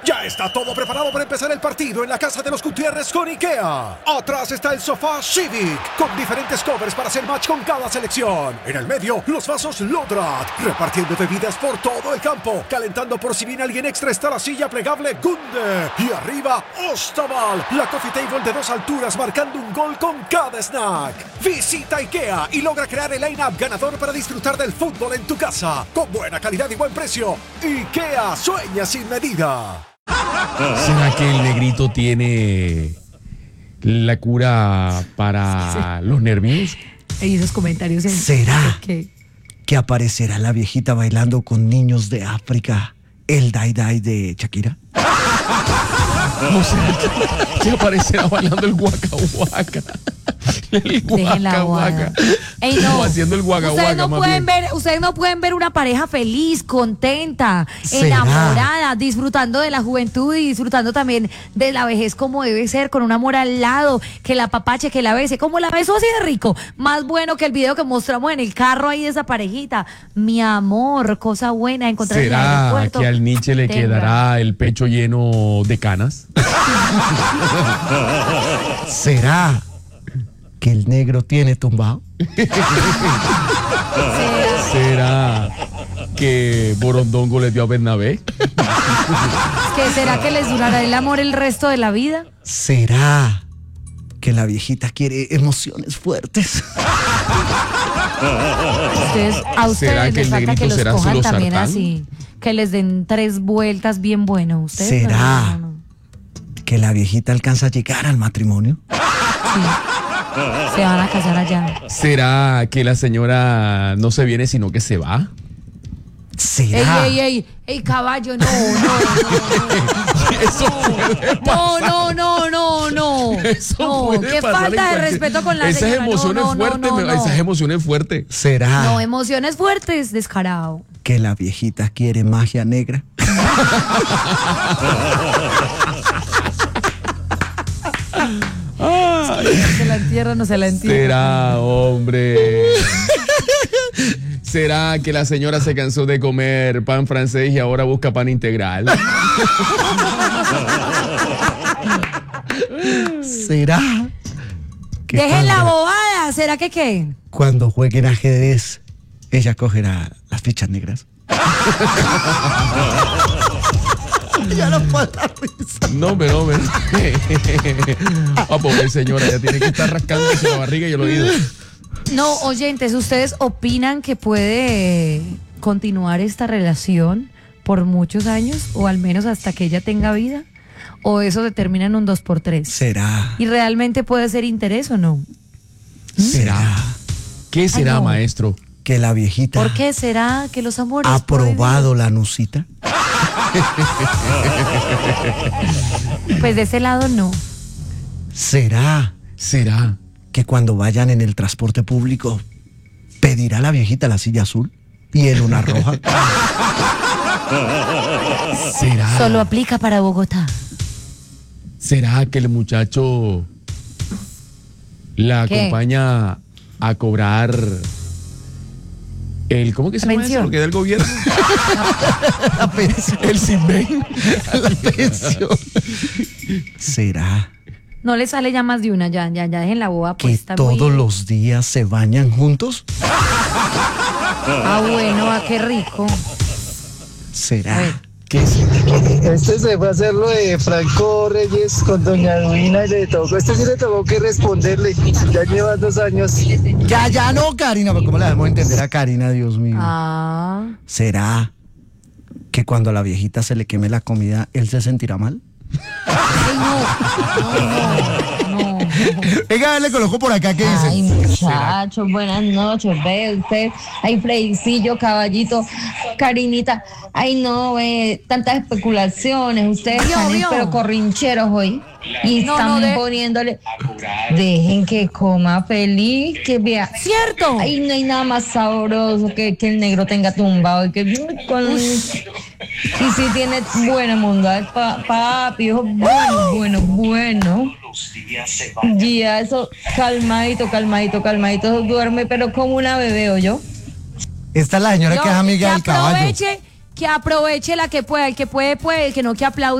Ya está todo preparado para empezar el partido en la casa de los Gutiérrez con IKEA. Atrás está el sofá Civic, con diferentes covers para hacer match con cada selección. En el medio, los vasos Lodrat, repartiendo bebidas por todo el campo. Calentando por si viene alguien extra está la silla plegable Gunde. Y arriba, Ostaval, la coffee table de 2 alturas marcando un gol con cada snack. Visita IKEA y logra crear el line-up ganador para disfrutar del fútbol en tu casa. Con buena calidad y buen precio. IKEA, sueña sin medida. ¿Será que el negrito tiene la cura para los nervios? Y esos comentarios. ¿Será que aparecerá la viejita bailando con niños de África el Dai Dai de Shakira? ¿O será que aparecerá bailando el Waka Waka? El Waka Waka. Ey, no. Haciendo el Waka Waka. Ustedes no pueden ver una pareja feliz, contenta, ¿Será? enamorada, disfrutando de la juventud y disfrutando también de la vejez como debe ser, con un amor al lado, que la apapache, que la bese, como la besó así de rico. Más bueno que el video que mostramos en el carro ahí de esa parejita. Mi amor, cosa buena encontrar en el ¿Será aeropuerto. que al Nietzsche le quedará el pecho lleno de canas? ¿Será que el negro tiene tumbado? ¿Será que Borondongo le dio a Bernabé? ¿Será que les durará el amor el resto de la vida? ¿Será que la viejita quiere emociones fuertes? A ustedes ¿Será que les el falta negrito que los será cojan su también losartán? así, que les den 3 vueltas bien bueno. ¿Ustedes? ¿Será No. que la viejita alcanza a llegar al matrimonio? Se van a casar allá. ¿Será que la señora no se viene sino que se va? ¿Será? Ey, caballo, no. Eso puede pasar. No. Eso No, puede qué pasar falta en de cualquier- respeto con la esas señora. emociones fuertes, esas emociones fuertes. ¿Será No, emociones fuertes, descarado. que la viejita quiere magia negra? ¿Se la entierra o no se la entierra? ¿Será, hombre? ¿Será que la señora se cansó de comer pan francés y ahora busca pan integral? ¿Será que Dejen la bobada, ¿será que qué? cuando jueguen ajedrez ella cogerá las fichas negras? Ya no puedo dar risa. No, pero pobre señora, ya tiene que estar rascándose la barriga y el oído. No, oyentes, ¿ustedes opinan que puede continuar esta relación por muchos años o al menos hasta que ella tenga vida? ¿O eso se termina en un 2x3? ¿Será? ¿Y realmente puede ser interés o no? ¿Será ¿Qué será, no. maestro? que la viejita ¿Por qué será que los amores ha probado la nucita? Pues de ese lado no. ¿Será ¿Será? que cuando vayan en el transporte público pedirá la viejita la silla azul y él una roja? ¿Será? Solo aplica para Bogotá. ¿Será que el muchacho la ¿Qué? acompaña a cobrar el, ¿cómo que se llama eso? Pensión. Lo que da el gobierno. La pensión. El Sinven. La pensión. ¿Será No le sale ya más de una, ya dejen la boba que puesta. todos los días se bañan juntos? Ah, bueno, qué rico. ¿Será A ver. ¿Qué es? Este se fue a hacer lo de Franco Reyes con doña Duina y le tocó, este sí le tocó que responderle, ya lleva 2 años. Ya no, Karina, pero ¿cómo le debemos entender a Karina, Dios mío? Ah. ¿Será que cuando a la viejita se le queme la comida, él se sentirá mal? Ay, no. Venga, le colocó por acá, ¿qué dice? Ay, muchachos, buenas noches, ve usted. Ay, Fredicillo, caballito, Karinita. Ay, no, ve, tantas especulaciones. Ustedes Vio, están vio. pero corrincheros hoy. Y No, están no, poniéndole. Dejen que coma feliz, que vea. ¡Cierto! Ay, no hay nada más sabroso que el negro tenga tumbado y que y si tiene buena bondad, papi, hijo, bueno. Ya eso, calmadito, eso duerme, pero como una bebé, ¿o yo? Esta es la señora que es amiga del caballo. Que aproveche la que pueda, el que puede, el que no que aplaude.